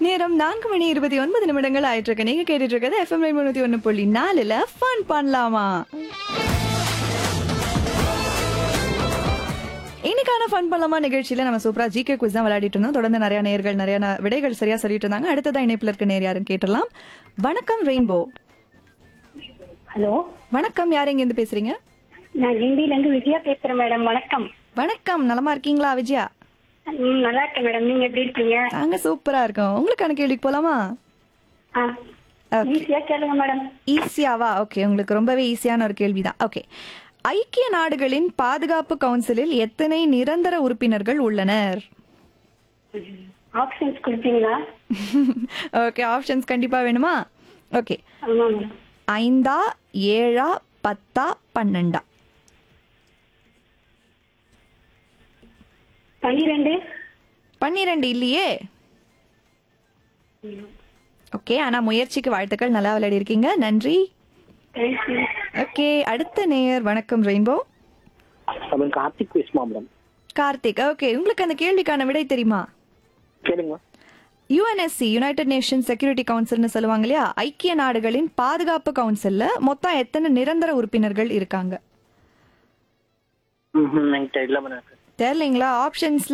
நேரம் 4:29 ஆயிட்டு இருக்கு. நீங்க கேட்டுட்டு இருக்கிறது FM 101.4ல ஃபன் பண்ணலாமா. இன்னைக்கான ஃபன் பண்ணலாமா நிகழ்ச்சியில நம்ம சூப்பரா ஜிகே குவிஸ் தான் விளையாடிட்டு இருந்தோம். தொடர்ந்து நிறைய நேயர்கள் நிறைய விடைகள் சரியா சொல்லிட்டு இருந்தாங்க. அடுத்ததான் இணைப்புல இருக்க நேர் யாருன்னு கேட்டலாம். வணக்கம் ரெயின்போ. ஹலோ வணக்கம், யார் எங்க இருந்து பேசுறீங்க? நான் கிண்டில இருந்து விஜயா பேசுறேன் மேடம். வணக்கம். வணக்கம், நலமா இருக்கீங்களா விஜயா? நல்லா இருக்கேன் மேடம். நீங்க எப்படி இருக்கீங்க? நாங்க சூப்பரா இருக்கோம். உங்களுக்கான கேள்விக்கு போலாமா? ஈஸியா கேளுங்க மேடம். ஈஸியாவா? ஓகே, உங்களுக்கு ரொம்பவே ஈஸியான ஒரு கேள்விதான். ஓகே, ஐக்கிய நாடுகளின் பாதுகாப்பு கவுன்சிலில் எத்தனை நிரந்தர உறுப்பினர்கள் உள்ளனர்? ஆப்ஷன்ஸ் கொடுப்பீங்களா? ஓகே, ஆப்ஷன்ஸ் கண்டிப்பா வேணுமா? ஓகே, ஆமா மேடம். 5, 7, 10, 12? 12. 12 இல்லையே. ஓகே, ஆனா முயற்சிக்கு வாழ்த்துக்கள், நல்லா விளையாடி இருக்கீங்க, நன்றி. தேங்க்யூ. ஓகே, அடுத்த நேயர். வணக்கம் ரெயின்போ. கார்த்திக் பேசுமா மேடம்? கார்த்திக். ஓகே, உங்களுக்கு அந்த கேள்விக்கான விடை தெரியுமா? கேளுங்க. யுஎன்எஸ்சி, யுனைடெட் நேஷன் செக்யூரிட்டி கவுன்சில்னு சொல்லுவாங்க இல்லையா, ஐக்கிய நாடுகளின் பாதுகாப்பு கவுன்சில்ல மொத்தம் எத்தனை நிரந்தர உறுப்பினர்கள் இருக்காங்க? தெரியல மேடம். தெரியலீங்களா? ஆப்ஷன்ஸ்